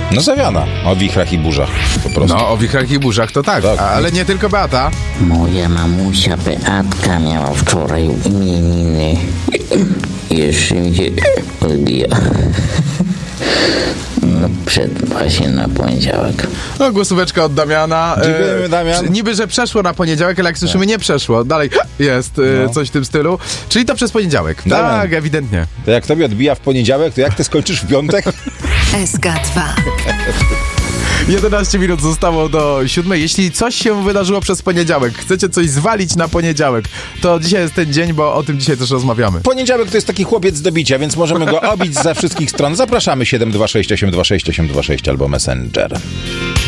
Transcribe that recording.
No Zawiana, o wichrach i burzach po prostu. No, o wichrach i burzach to tak, ale nie tylko Beata. Moja mamusia Beatka miała wczoraj imieniny. Jeszcze mi się odbija. No, przed właśnie na poniedziałek. No, głosóweczka od Damiana. Dziękujemy, Damian. Niby, że przeszło na poniedziałek, ale jak słyszymy, nie przeszło. Dalej jest coś w tym stylu. Czyli to przez poniedziałek. Damian. Tak, ewidentnie. To jak tobie odbija w poniedziałek, to jak ty skończysz w piątek? SK2. 11 minut zostało do 7. Jeśli coś się wydarzyło przez poniedziałek, chcecie coś zwalić na poniedziałek, to dzisiaj jest ten dzień, bo o tym dzisiaj też rozmawiamy. Poniedziałek to jest taki chłopiec do bicia, więc możemy go obić ze wszystkich stron. Zapraszamy 726 826 826 albo Messenger.